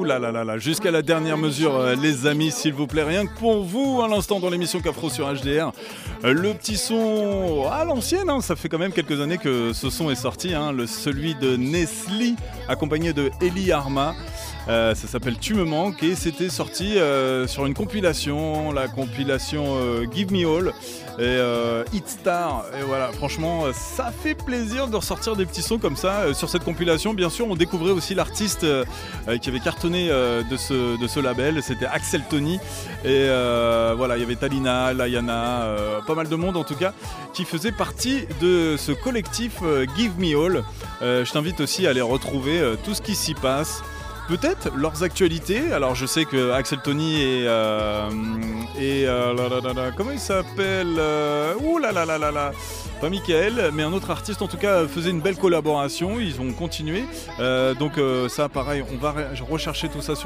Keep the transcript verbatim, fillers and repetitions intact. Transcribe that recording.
là là là là, jusqu'à la dernière mesure, euh, les amis, s'il vous plaît, rien que pour vous, à l'instant dans l'émission Cafro sur H D R. Euh, le petit son à l'ancienne, hein, ça fait quand même quelques années que ce son est sorti, hein, le, celui de Nestlé, accompagné de Eli Arma. Euh, ça s'appelle Tu me manques et c'était sorti euh, sur une compilation, la compilation euh, Give Me All et euh, Hit Star. Et voilà, franchement, ça fait plaisir de ressortir des petits sons comme ça. Euh, sur cette compilation, bien sûr, on découvrait aussi l'artiste euh, qui avait cartonné euh, de, ce, de ce label. C'était Axel Tony. Et euh, voilà, il y avait Talina, Layana, euh, pas mal de monde en tout cas, qui faisait partie de ce collectif euh, Give Me All. Euh, je t'invite aussi à aller retrouver euh, tout ce qui s'y passe. Peut-être leurs actualités. Alors je sais que Axel Tony et, euh, et euh, là, là, là, là, comment il s'appelle euh, Ouh là là là là là pas Michael, mais un autre artiste en tout cas faisait une belle collaboration. Ils ont continué. Euh, donc euh, ça pareil, on va re- rechercher tout ça sur